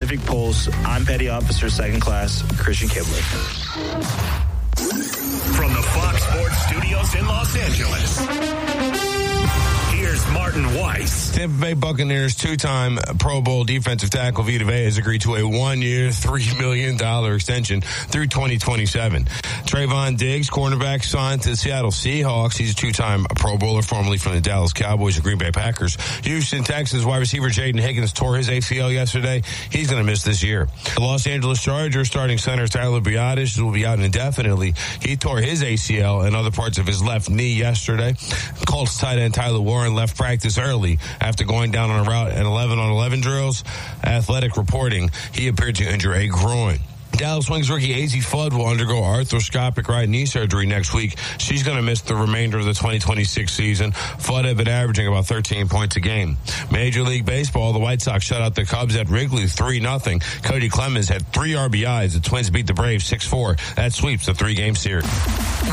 Pacific Pulse, I'm Petty Officer 2nd Class Christian Kibler. From the Fox Sports Studios in Los Angeles, here's Martin Weiss. Tampa Bay Buccaneers two-time Pro Bowl defensive tackle Vita Vea has agreed to a one-year, $3 million extension through 2027. Trayvon Diggs, cornerback, signed to the Seattle Seahawks. He's a two-time Pro Bowler, formerly from the Dallas Cowboys and Green Bay Packers. Houston Texans wide receiver Jaden Higgins tore his ACL yesterday. He's going to miss this year. The Los Angeles Chargers starting center Tyler Biadasz will be out indefinitely. He tore his ACL and other parts of his left knee yesterday. Colts tight end Tyler Warren left practice early after going down on a route at 11-on-11 drills. Athletic reporting, he appeared to injure a groin. Dallas Wings rookie Azzi Fudd will undergo arthroscopic right knee surgery next week. She's going to miss the remainder of the 2026 season. Fudd had been averaging about 13 points a game. Major League Baseball, the White Sox shut out the Cubs at Wrigley 3-0. Cody Clemens had 3 RBIs. The Twins beat the Braves 6-4. That sweeps the 3-game series.